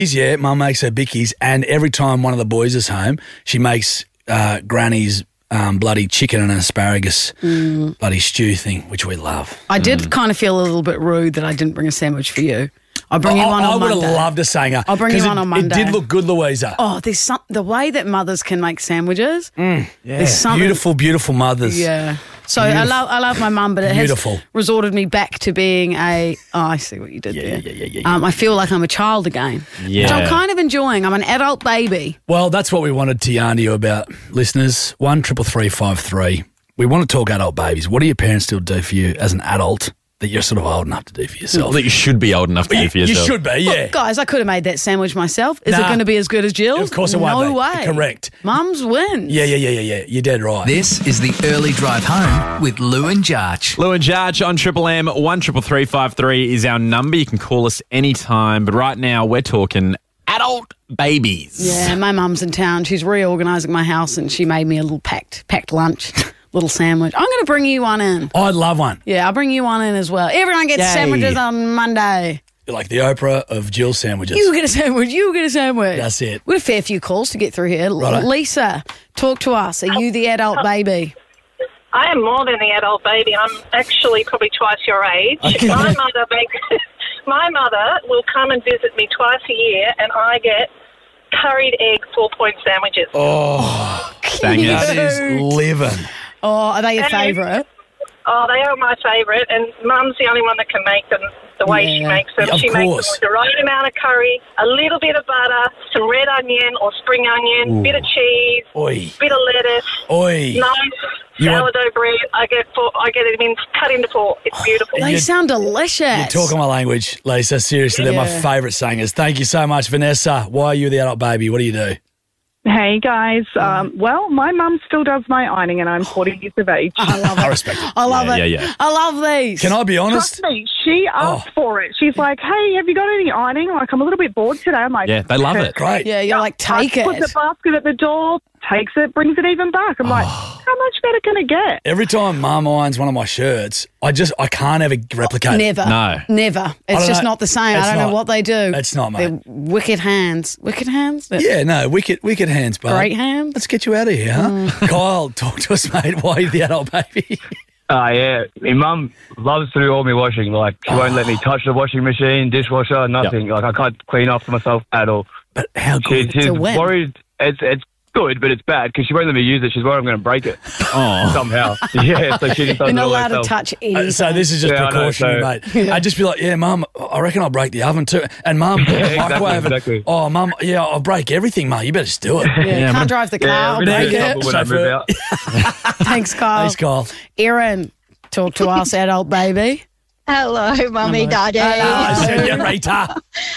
Yeah, Mum makes her bickies, and every time one of the boys is home, she makes Granny's bloody chicken and asparagus bloody stew thing, which we love. I did kind of feel a little bit rude that I didn't bring a sandwich for you. I'll bring you one on Monday. I would have loved a sanger. I'll bring you one on Monday. It did look good, Louisa. Oh, there's the way that mothers can make sandwiches. There's something. Beautiful, beautiful mothers. Yeah. So I love my mum, but it has resorted me back to being I see what you did there. Yeah. I feel like I'm a child again, which I'm kind of enjoying. I'm an adult baby. Well, that's what we wanted to yarn to you about, listeners. 133353. We want to talk adult babies. What do your parents still do for you as an adult that you're sort of old enough to do for yourself? That you should be old enough to do for yourself. You should be, yeah. Look, guys, I could have made that sandwich myself. Is it going to be as good as Jill's? Of course it won't be. No way. Correct. Mum's wins. Yeah. You're dead right. This is the early drive home with Lou and Jarch. Lou and Jarch on Triple M. 133353 is our number. You can call us anytime. But right now, we're talking adult babies. Yeah, my mum's in town. She's reorganising my house and she made me a little packed lunch. Little sandwich. I'm going to bring you one in. I'd love one. Yeah, I'll bring you one in as well. Everyone gets sandwiches on Monday. You're like the Oprah of Jill sandwiches. You get a sandwich. You get a sandwich. That's it. We've got a fair few calls to get through here. Righto. Lisa, talk to us. Are you the adult baby? I am more than the adult baby. I'm actually probably twice your age. Okay. My mother will come and visit me twice a year, and I get curried egg 4-point sandwiches. Oh, Dang that it. is living. Oh, are they your favourite? Oh, they are my favourite, and Mum's the only one that can make them the way she makes them. Yeah, she makes them with the right amount of curry, a little bit of butter, some red onion or spring onion, bit of cheese, bit of lettuce, nice sourdough bread. I get it cut into four. It's beautiful. They sound delicious. You're talking my language, Lisa. Seriously, they're my favourite singers. Thank you so much, Vanessa. Why are you the adult baby? What do you do? Hey, guys. Well, my mum still does my ironing and I'm 40 years of age. I love it. I respect it. I love it. Yeah. I love these. Can I be honest? Trust me, she asked for it. She's like, hey, have you got any ironing? Like, I'm a little bit bored today. I'm like, Yeah, they love it. Great. Yeah, you're like, take it. Puts the basket at the door, takes it, brings it even back. I'm like, how much better can it get? Every time Mum irons one of my shirts, I can't ever replicate it. Never. No. Never. It's just not the same. I don't know what they do. It's not, mate. They're wicked hands. Wicked hands? Yeah, no, wicked hands, bud. Great hands. Let's get you out of here, huh? Kyle, talk to us, mate. Why are you the adult baby? Yeah. My mum loves to do all my washing. Like, she won't let me touch the washing machine, dishwasher, nothing. Like, I can't clean after myself at all. But how good? She's worried. It's good, but it's bad because she won't let me use it. She's worried I'm going to break it somehow. Yeah, so she just does You're not it all allowed to herself. touch anything. So this is just precautionary, mate. I'd just be like, yeah, Mum, I reckon I'll break the oven too. And Mum, the microwave. Exactly. Oh, Mum, yeah, I'll break everything, mate. You better just do it. Yeah, can't drive the car. I'll break it. When I move out. Thanks, Kyle. Thanks, Kyle. Erin, talk to us, adult baby. Hello, Mummy, Daddy. Rita.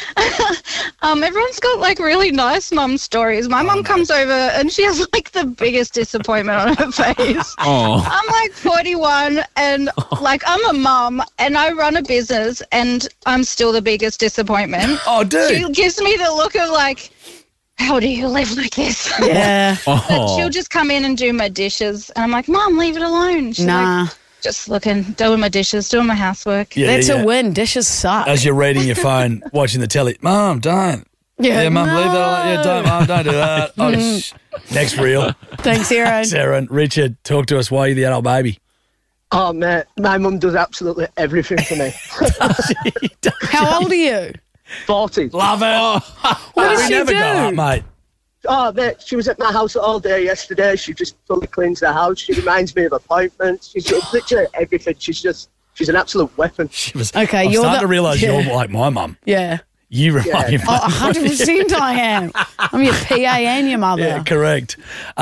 Everyone's got like really nice mum stories. My mum comes over and she has like the biggest disappointment on her face. I'm like 41 and like I'm a mum and I run a business and I'm still the biggest disappointment. Oh, dude. She gives me the look of like, how do you live like this? Yeah. But she'll just come in and do my dishes and I'm like, Mum, leave it alone. She's like, just looking, doing my dishes, doing my housework. That's a win. Dishes suck. As you're reading your phone, watching the telly, Mum, don't. Yeah, Mum, leave that alone. Yeah, don't, Mum, don't do that. Next reel. Thanks, Erin. Thanks, Erin. Richard, talk to us. Why are you the adult baby? Oh, mate, my mum does absolutely everything for me. How old are you? 40. Love it. What does she never do? go up, mate. Oh, mate, she was at my house all day yesterday. She just fully cleans the house. She reminds me of appointments. She's literally everything. She's an absolute weapon. She was. Okay, I'm starting to realise you're like my mum. Yeah. You remind me of Oh, 100% I am. I'm your PA and your mother. Yeah, correct.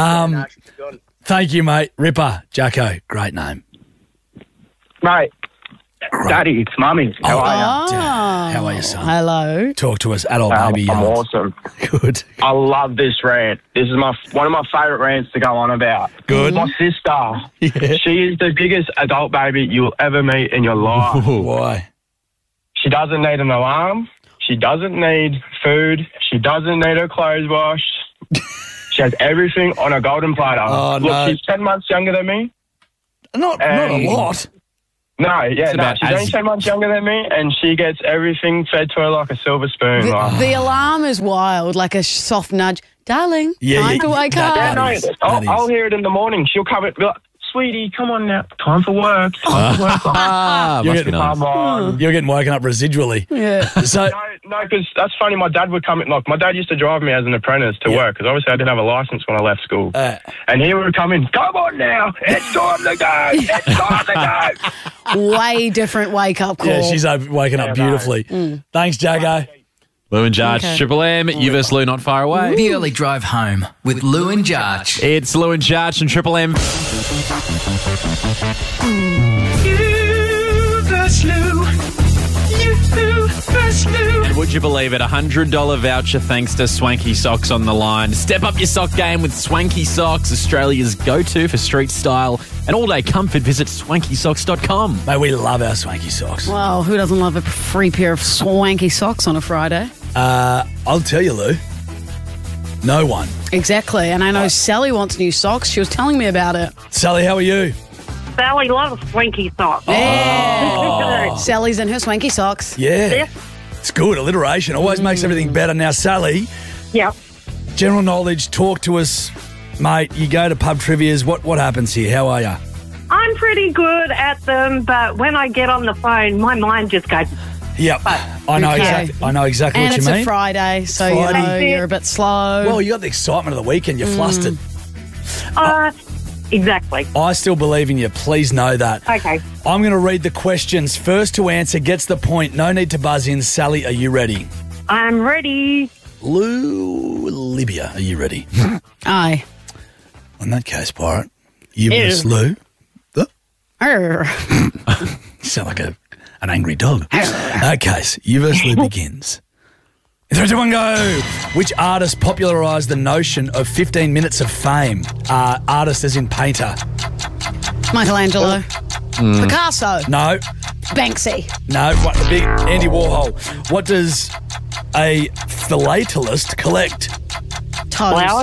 Thank you, mate. Ripper, Jacko, great name. Mate, Daddy, it's Mummy. How are you? How are you, son? Hello. Talk to us, adult baby. I'm awesome. Good. I love this rant. This is one of my favourite rants to go on about. Good. My sister, she is the biggest adult baby you'll ever meet in your life. Why? She doesn't need an alarm. She doesn't need food. She doesn't need her clothes washed. She has everything on a golden platter. Oh, Look, no. she's 10 months younger than me. Not a lot. No, yeah, It's no. about She's as- only 10 months younger than me, and she gets everything fed to her like a silver spoon. like. The alarm is wild, like a soft nudge. Darling, time to wake up. Yeah, no, That is- I'll hear it in the morning. She'll come in, be like, sweetie, come on now. Time for work. Time for work. Ah, You're must be getting- nice. Come on. You're getting woken up residually. Yeah. So, No, because that's funny. My dad would come in. Like, my dad used to drive me as an apprentice to work because obviously I didn't have a license when I left school. And he would come in. Come on now, it's time to go. It's time to go. Way different wake up call. yeah, she's waking up beautifully. Thanks, Jago. Lou and Jarch, Okay. Triple M, you versus Lou, not far away. The early drive home with Lou and Jarch. It's Lou and Jarch and Triple M. And would you believe it? $100 voucher thanks to Swanky Socks on the line. Step up your sock game with Swanky Socks, Australia's go-to for street style and all-day comfort. Visit swankysocks.com. Mate, we love our swanky socks. Well, who doesn't love a free pair of swanky socks on a Friday? I'll tell you, Lou. No one. Exactly. And I know Sally wants new socks. She was telling me about it. Sally, how are you? Sally loves swanky socks. Sally's in her swanky socks. Yeah. It's good. Alliteration always makes everything better. Now, Sally, Yep. general knowledge, talk to us. Mate, you go to pub trivias. What happens here? How are you? I'm pretty good at them, but when I get on the phone, my mind just goes, Yep. I know Okay. exactly. I know exactly And what it's you a mean. Friday, so you Friday. know you're a bit slow. Well, you got the excitement of the weekend. You're flustered. exactly. I still believe in you. Please know that. Okay. I'm going to read the questions. First to answer gets the point. No need to buzz in. Sally, are you ready? I'm ready. Lou, Libya, are you ready? Aye. In that case, Pirate, you versus Lou. Arr. You sound like an angry dog. Okay, so you versus Lou begins. 3, 2, 1, go. Which artist popularised the notion of 15 minutes of fame? Artist as in painter. Michelangelo. Picasso. No, Banksy. no. What, the big Andy Warhol. What does a philatelist collect? Toes. Flowers.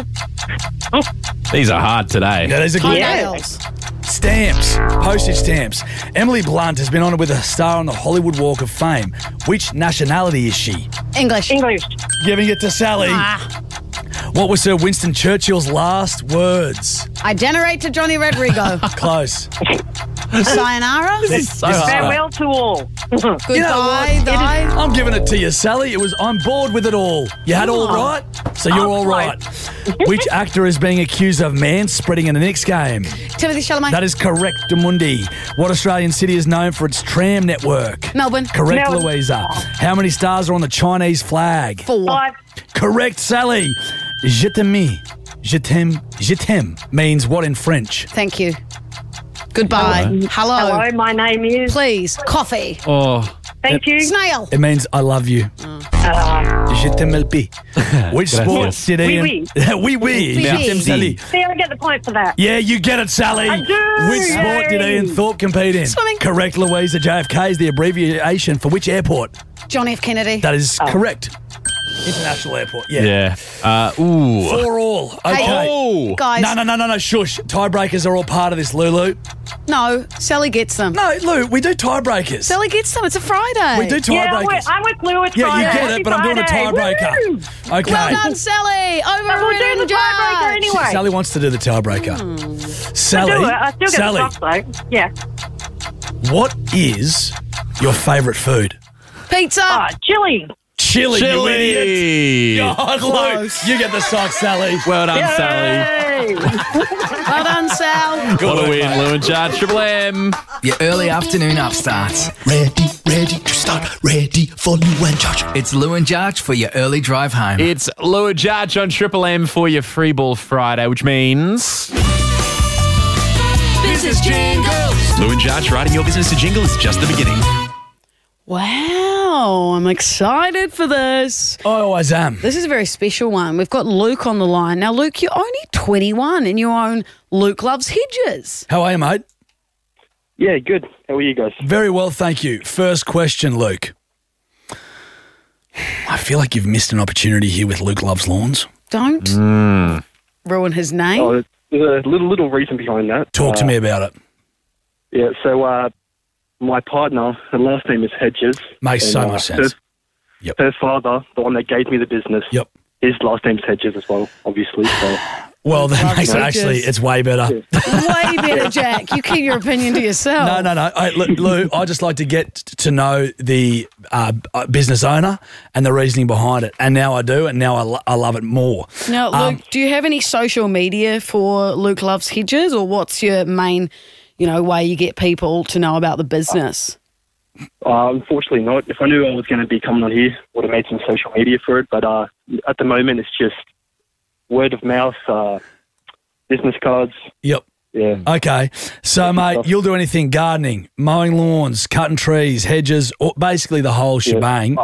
These are hard today. Yeah, these are good. Toenails. Stamps, postage stamps. Emily Blunt has been honoured with a star on the Hollywood Walk of Fame. Which nationality is she? English. English. Giving it to Sally. What was Sir Winston Churchill's last words? I generate to Johnny Rodrigo. Close. Sayonara. So hard. Farewell to all. Goodbye. You know what? Die. I'm giving it to you, Sally. It was I'm bored with it all. You had all right, so you're all right. Which actor is being accused of manspreading in the next game? Timothy Chalamet. That is correct, Demundi. What Australian city is known for its tram network? Melbourne. Correct, Melbourne. Louisa. How many stars are on the Chinese flag? 4. 5. Correct, Sally. Je t'aime. Je t'aime means what in French? Thank you. Goodbye. Hello. Hello, my name is. Please. Coffee. Oh, Thank you. Snail. It means I love you. Je t'aime le pi. Which sport did Ian? Oui, oui. Je t'aime, Sally. See, I get the point for that. Yeah, you get it, Sally. I do, Which sport did yay. Ian Thorpe compete in? Swimming. Correct, Louisa. JFK is the abbreviation for which airport? John F. Kennedy. That is correct. International airport. Yeah. yeah. Ooh. 4 all. Okay. Oh. Guys. No. Shush. Tiebreakers are all part of this, Lulu. No. Sally gets them. No, Lou, we do tiebreakers. Sally gets them. It's a Friday. We do Yeah, tiebreakers. I'm with Lou. It's Yeah, you Friday. get it, but I'm doing a Happy tiebreaker. Friday. Okay. Well done, Sally. We'll do Overridden the tiebreaker judge. anyway. Sally wants to do the tiebreaker. Sally, I still get Sally, the socks, though. Yeah. what is your favourite food? Pizza. Chili. Chili, you idiot. Chili. God, Lou, you get the socks, Sally. Well done, Sally. Hey. Well done, Sal. What a win, Lou and Jarch. Triple M. Your early afternoon upstarts. Ready to start, ready for Lou and Jarch. It's Lou and Jarch for your early drive home. It's Lou and Jarch on Triple M for your Free Ball Friday, which means Business jingles. Lou and Jarch writing your business to jingle is just the beginning. Wow, I'm excited for this. I always am. This is a very special one. We've got Luke on the line. Now, Luke, you're only 21 and you own Luke Loves Hedges. How are you, mate? Yeah, good. How are you guys? Very well, thank you. First question, Luke. I feel like you've missed an opportunity here with Luke Loves Lawns. Don't ruin his name. Oh, there's a little reason behind that. Talk to me about it. Yeah, so my partner, her last name is Hedges. Makes so much sense. Her father, the one that gave me the business, his last name's Hedges as well, obviously. So. Well, that makes it actually, it's way better. Way better, Jack. You keep your opinion to yourself. No. Lou, I just like to get to know the business owner and the reasoning behind it. And now I do, and now I love it more. Now, Luke, do you have any social media for Luke Loves Hedges, or what's your main, way you get people to know about the business? Unfortunately not. If I knew I was going to be coming on here, I would have made some social media for it. But at the moment, it's just word of mouth, business cards. Yep. Yeah. Okay. So, mate, you'll do anything: gardening, mowing lawns, cutting trees, hedges, or basically the whole shebang.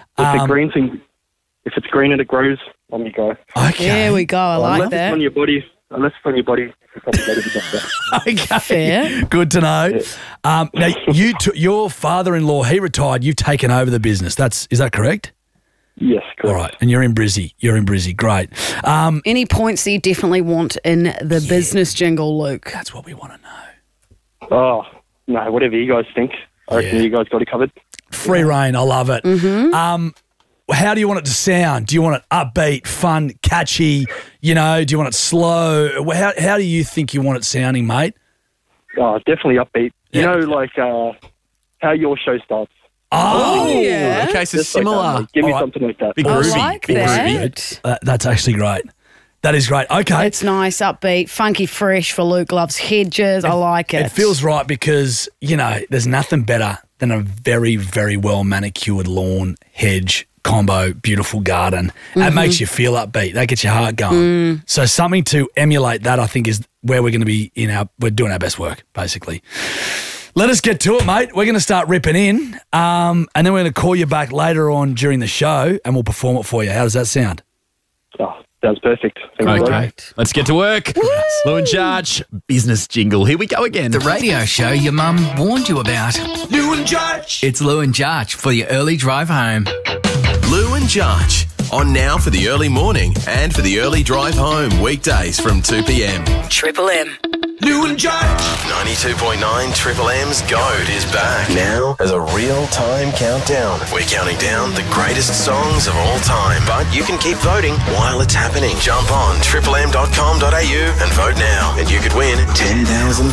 If it's green and it grows, on you go. Okay. There we go. I like that. Unless it's on your body, it's probably better to get that. Okay. Fair. Good to know. Yeah. Now, your father-in-law, he retired. You've taken over the business. Is that correct? Yes, correct. All right, and you're in Brizzy. Great. Any points that you definitely want in the business jingle, Luke? That's what we want to know. Oh, no, whatever you guys think. I reckon you guys got it covered. Free reign, I love it. Mm-hmm. How do you want it to sound? Do you want it upbeat, fun, catchy? Do you want it slow? How do you think you want it sounding, mate? Oh, definitely upbeat. Yeah. Like how your show starts. Oh, yeah. Okay, so just similar. Like that, Give me something like that. Big I groovy. like Big that. groovy. That's actually great. That is great. Okay. It's nice, upbeat, funky, fresh for Luke Loves Hedges. I like it. It feels right because, there's nothing better than a very, very well manicured lawn, hedge, combo, beautiful garden. That makes you feel upbeat. That gets your heart going. So something to emulate that, I think, is where we're going to be we're doing our best work, basically. Let us get to it, mate. We're going to start ripping in, and then we're going to call you back later on during the show, and we'll perform it for you. How does that sound? Oh, sounds perfect. Okay, let's get to work. Lou and Jarch, business jingle. Here we go again. The radio show your mum warned you about. Lou and Jarch. It's Lou and Jarch for your early drive home. Lou and Jarch, on now for the early morning and for the early drive home, weekdays from 2 p.m. Triple M. Lou and Jarch. 92.9 Triple M's GOAT is back now as a real-time countdown. We're counting down the greatest songs of all time, but you can keep voting while it's happening. Jump on triplem.com.au and vote now, and you could win $10,000.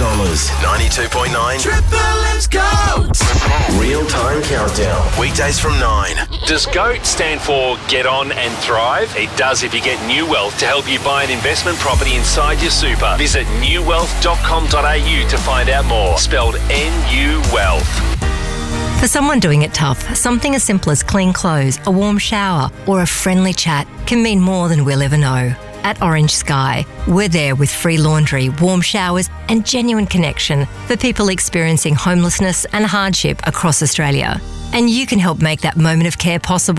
92.9 Triple M's GOAT. Real-time countdown, weekdays from 9. Does GOAT stand for Get On and Thrive? It does if you get New Wealth to help you buy an investment property inside your super. Visit newwealth.com.au to find out more. Spelled NU Wealth. For someone doing it tough, something as simple as clean clothes, a warm shower, or a friendly chat can mean more than we'll ever know. At Orange Sky, we're there with free laundry, warm showers, and genuine connection for people experiencing homelessness and hardship across Australia. And you can help make that moment of care possible